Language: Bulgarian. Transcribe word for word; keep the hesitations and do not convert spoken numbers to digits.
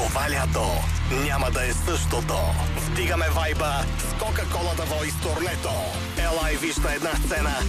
Това лято няма да е същото. Вдигаме вайба с Кока-Кола да Voice турнето. Ела и виж на една сцена